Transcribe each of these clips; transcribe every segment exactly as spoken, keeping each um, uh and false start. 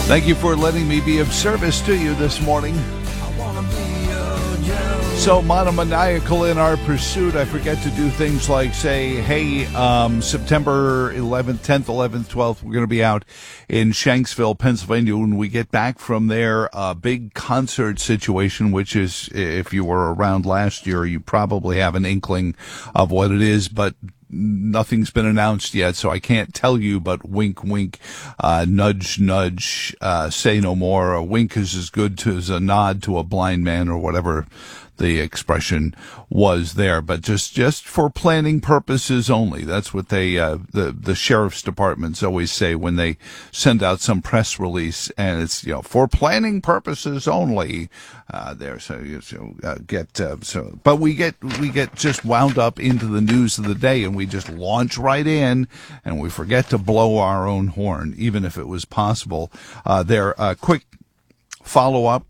Thank you for letting me be of service to you this morning. So monomaniacal in our pursuit, I forget to do things like say, hey, um, September eleventh, tenth, eleventh, twelfth, we're going to be out in Shanksville, Pennsylvania. When we get back from there, a big concert situation, which is, if you were around last year, you probably have an inkling of what it is, but nothing's been announced yet, so I can't tell you, but wink, wink, uh, nudge, nudge, uh, say no more. A wink is as good to, as a nod to a blind man, or whatever the expression was there, but just, just for planning purposes only. That's what they, uh, the, the sheriff's departments always say when they send out some press release, and it's, you know, for planning purposes only, uh, there. So you so, uh, get, uh, so, but we get, we get just wound up into the news of the day, and we just launch right in, and we forget to blow our own horn, even if it was possible. Uh, there, uh, quick follow up.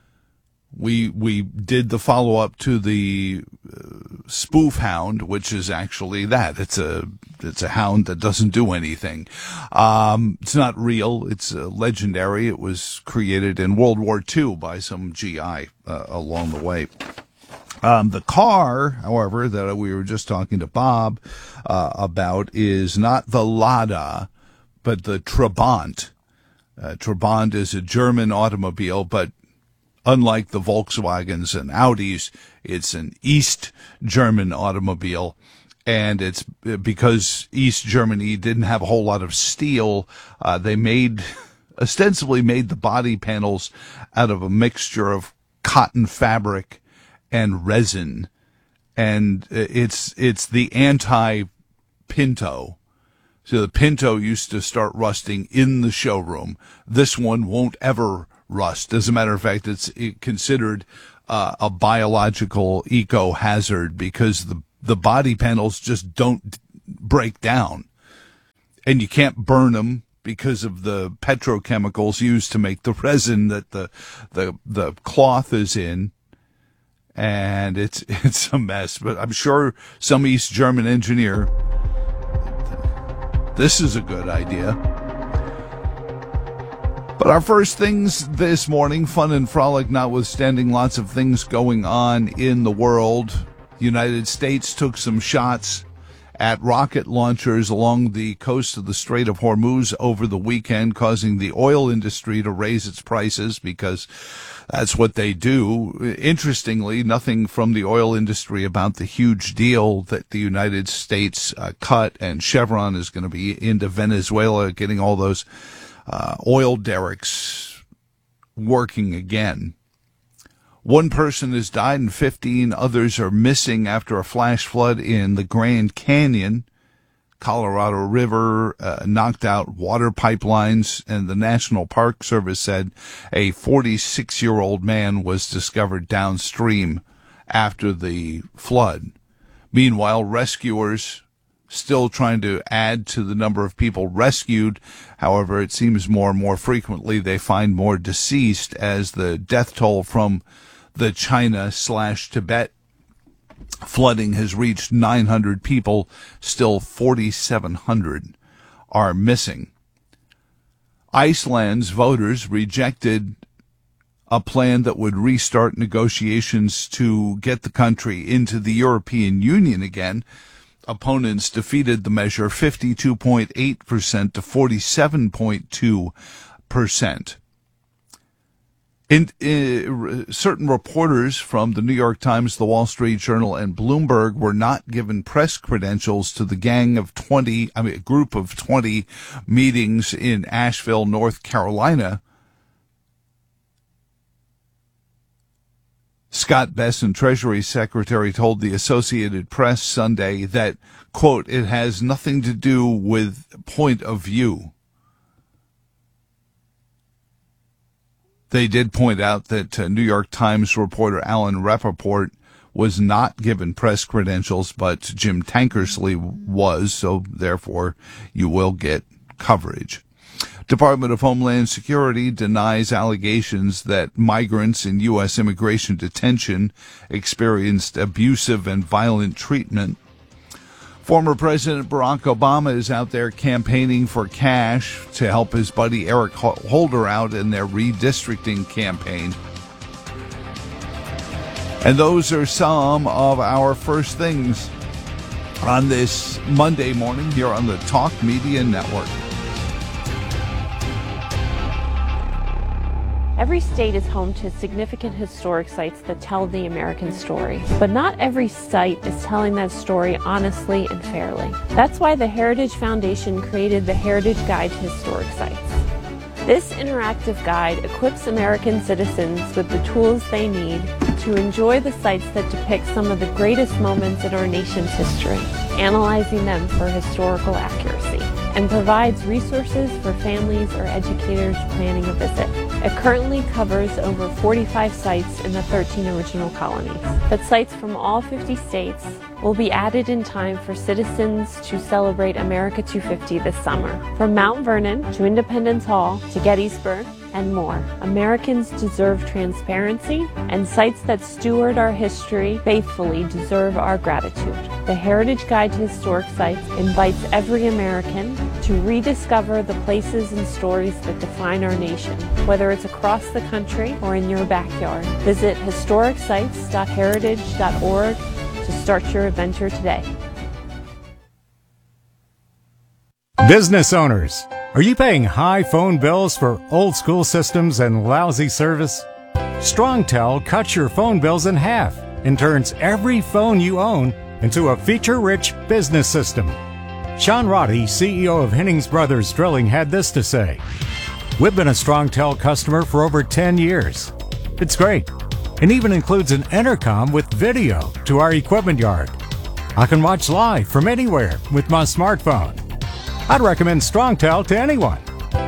We we did the follow-up to the uh, spoof hound, which is actually that. It's a it's a hound that doesn't do anything. Um, it's not real. It's uh, legendary. It was created in World War Two by some G I uh, along the way. Um, the car, however, that we were just talking to Bob uh, about is not the Lada, but the Trabant. Uh, Trabant is a German automobile, but unlike the Volkswagens and Audis, it's an East German automobile, and it's because East Germany didn't have a whole lot of steel. Uh, they made, ostensibly made the body panels out of a mixture of cotton fabric and resin, and it's it's the anti-Pinto. So the Pinto used to start rusting in the showroom. This one won't ever rust. As a matter of fact, it's considered uh, a biological eco-hazard because the the body panels just don't break down, and you can't burn them because of the petrochemicals used to make the resin that the the the cloth is in, and it's it's a mess. But I'm sure some East German engineer, this is a good idea. But our first things this morning, fun and frolic notwithstanding, lots of things going on in the world. The United States took some shots at rocket launchers along the coast of the Strait of Hormuz over the weekend, causing the oil industry to raise its prices because that's what they do. Interestingly, nothing from the oil industry about the huge deal that the United States uh, cut, and Chevron is going to be into Venezuela getting all those Uh, oil derricks working again. One person has died and fifteen others are missing after a flash flood in the Grand Canyon. Colorado River uh, knocked out water pipelines, and the National Park Service said a forty-six-year-old man was discovered downstream after the flood. Meanwhile, rescuers still trying to add to the number of people rescued. However, it seems more and more frequently they find more deceased as the death toll from the China slash Tibet flooding has reached nine hundred people. Still forty-seven hundred are missing. Iceland's voters rejected a plan that would restart negotiations to get the country into the European Union again. Opponents defeated the measure fifty-two point eight percent to forty-seven point two percent. In, in, certain reporters from the New York Times, the Wall Street Journal, and Bloomberg were not given press credentials to the gang of twenty, I mean, a group of twenty meetings in Asheville, North Carolina. Scott Bessent, Treasury Secretary, told the Associated Press Sunday that, quote, it has nothing to do with point of view. They did point out that uh, New York Times reporter Alan Rappaport was not given press credentials, but Jim Tankersley was, so therefore you will get coverage. Department of Homeland Security denies allegations that migrants in U S immigration detention experienced abusive and violent treatment. Former President Barack Obama is out there campaigning for cash to help his buddy Eric Holder out in their redistricting campaign. And those are some of our first things on this Monday morning here on the Talk Media Network. Every state is home to significant historic sites that tell the American story, but not every site is telling that story honestly and fairly. That's why the Heritage Foundation created the Heritage Guide to Historic Sites. This interactive guide equips American citizens with the tools they need to enjoy the sites that depict some of the greatest moments in our nation's history, analyzing them for historical accuracy, and provides resources for families or educators planning a visit. It currently covers over forty-five sites in the thirteen original colonies. But sites from all fifty states will be added in time for citizens to celebrate America two fifty this summer. From Mount Vernon to Independence Hall to Gettysburg and more, Americans deserve transparency, and sites that steward our history faithfully deserve our gratitude. The Heritage Guide to Historic Sites invites every American to rediscover the places and stories that define our nation, whether it's across the country or in your backyard. Visit historic sites dot heritage dot org to start your adventure today. Business owners, are you paying high phone bills for old school systems and lousy service? StrongTel cuts your phone bills in half and turns every phone you own into a feature-rich business system. Sean Roddy, C E O of Hennings Brothers Drilling, had this to say: "We've been a StrongTel customer for over ten years. It's great, and even includes an intercom with video to our equipment yard. I can watch live from anywhere with my smartphone. I'd recommend StrongTel to anyone.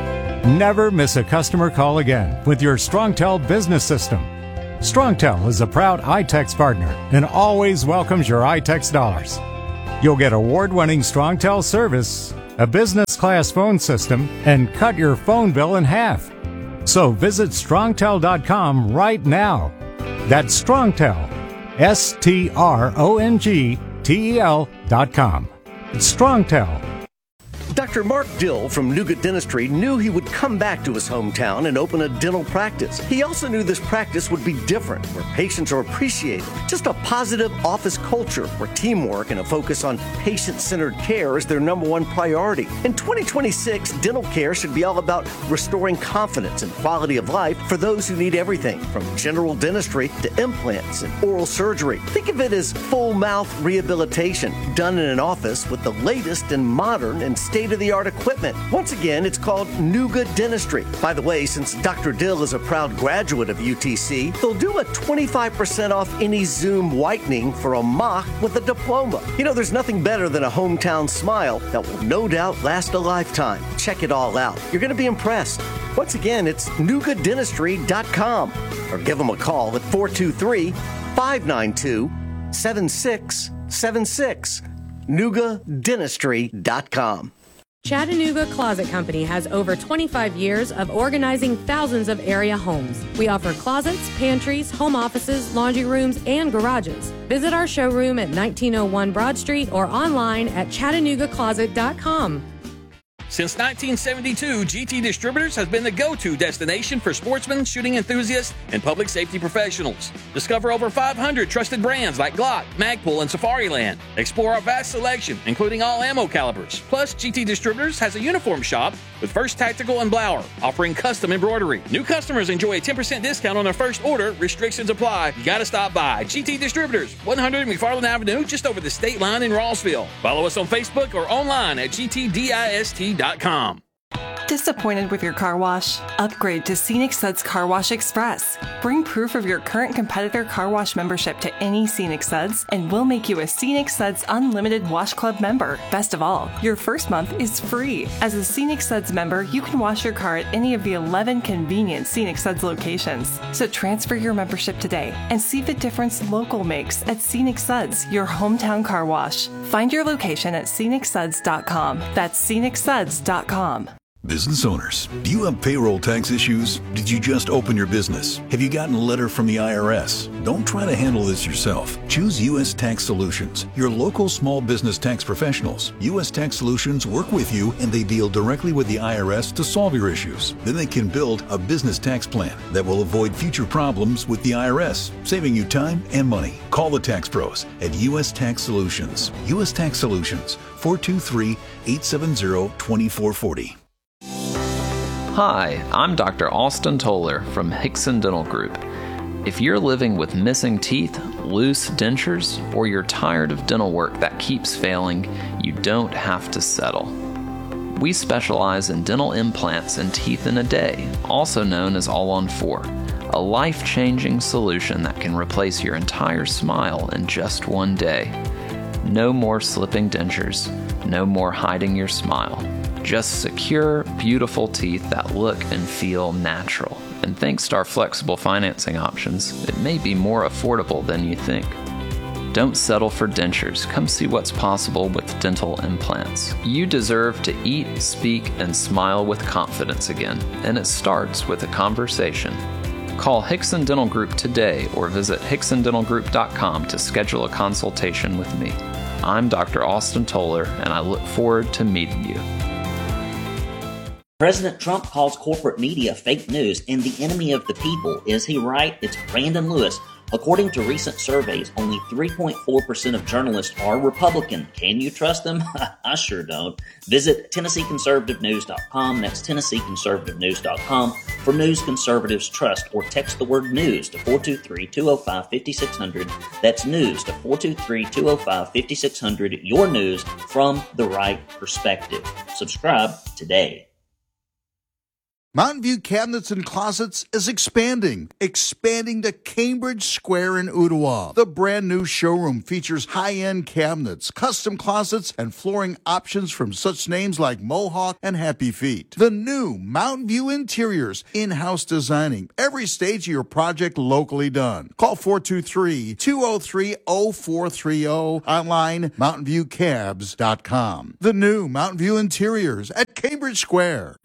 Never miss a customer call again with your StrongTel business system. StrongTel is a proud iTex partner and always welcomes your iTex dollars. You'll get award-winning StrongTel service, a business-class phone system, and cut your phone bill in half. So visit strongtel dot com right now. That's StrongTel, S T R O N G T E L dot com. It's StrongTel. Doctor Mark Dill from Nuga Dentistry knew he would come back to his hometown and open a dental practice. He also knew this practice would be different, where patients are appreciated. Just a positive office culture where teamwork and a focus on patient-centered care is their number one priority. In twenty twenty-six, dental care should be all about restoring confidence and quality of life for those who need everything from general dentistry to implants and oral surgery. Think of it as full mouth rehabilitation done in an office with the latest and modern and state state-of-the-art equipment. Once again, it's called Nuga Dentistry. By the way, since Doctor Dill is a proud graduate of U T C, they'll do a twenty-five percent off any Zoom whitening for a mock with a diploma. You know, there's nothing better than a hometown smile that will no doubt last a lifetime. Check it all out. You're going to be impressed. Once again, it's nuga dentistry dot com or give them a call at four two three, five nine two, seven six seven six. nuga dentistry dot com. Chattanooga Closet Company has over twenty-five years of organizing thousands of area homes. We offer closets, pantries, home offices, laundry rooms, and garages. Visit our showroom at nineteen oh one Broad Street or online at chattanooga closet dot com. Since nineteen seventy-two, G T Distributors has been the go-to destination for sportsmen, shooting enthusiasts, and public safety professionals. Discover over five hundred trusted brands like Glock, Magpul, and Safariland. Explore our vast selection, including all ammo calibers. Plus, G T Distributors has a uniform shop with First Tactical and Blower, offering custom embroidery. New customers enjoy a ten percent discount on their first order. Restrictions apply. You gotta stop by. G T Distributors, one hundred McFarland Avenue, just over the state line in Rossville. Follow us on Facebook or online at G T dist dot com. Disappointed with your car wash? Upgrade to Scenic Suds Car Wash Express. Bring proof of your current competitor car wash membership to any Scenic Suds, and we'll make you a Scenic Suds Unlimited Wash Club member. Best of all, your first month is free. As a Scenic Suds member, you can wash your car at any of the eleven convenient Scenic Suds locations. So transfer your membership today and see the difference local makes at Scenic Suds, your hometown car wash. Find your location at scenic suds dot com. That's scenic suds dot com. Business owners, do you have payroll tax issues? Did you just open your business? Have you gotten a letter from the I R S? Don't try to handle this yourself. Choose U S Tax Solutions, your local small business tax professionals. U S Tax Solutions work with you and they deal directly with the I R S to solve your issues. Then they can build a business tax plan that will avoid future problems with the I R S, saving you time and money. Call the tax pros at U S Tax Solutions. U S Tax Solutions, four two three, eight seven zero, two four four zero. Hi, I'm Doctor Austin Toller from Hickson Dental Group. If you're living with missing teeth, loose dentures, or you're tired of dental work that keeps failing, you don't have to settle. We specialize in dental implants and teeth in a day, also known as All on Four, a life-changing solution that can replace your entire smile in just one day. No more slipping dentures, no more hiding your smile. Just secure, beautiful teeth that look and feel natural. And thanks to our flexible financing options, it may be more affordable than you think. Don't settle for dentures. Come see what's possible with dental implants. You deserve to eat, speak, and smile with confidence again, and it starts with a conversation. Call Hickson Dental Group today or visit hickson dental group dot com to schedule a consultation with me. I'm Doctor Austin Toller, and I look forward to meeting you. President Trump calls corporate media fake news and the enemy of the people. Is he right? It's Brandon Lewis. According to recent surveys, only three point four percent of journalists are Republican. Can you trust them? I sure don't. Visit Tennessee Conservative News dot com. That's Tennessee Conservative News dot com for news conservatives trust, or text the word news to four two three, two oh five, five six zero zero. That's news to four two three, two oh five, five six zero zero. Your news from the right perspective. Subscribe today. Mountain View Cabinets and Closets is expanding, expanding to Cambridge Square in Ottawa. The brand new showroom features high-end cabinets, custom closets, and flooring options from such names like Mohawk and Happy Feet. The new Mountain View Interiors, in-house designing, every stage of your project locally done. Call four two three, two oh three, oh four three oh, online mountain view cabs dot com. The new Mountain View Interiors at Cambridge Square.